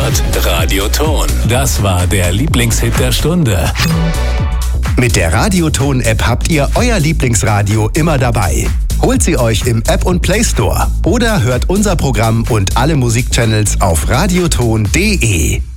gehört? Radioton. Das war der Lieblingshit der Stunde. Mit der Radioton-App habt ihr euer Lieblingsradio immer dabei. Holt sie euch im App- und Play Store oder hört unser Programm und alle Musikchannels auf radioton.de.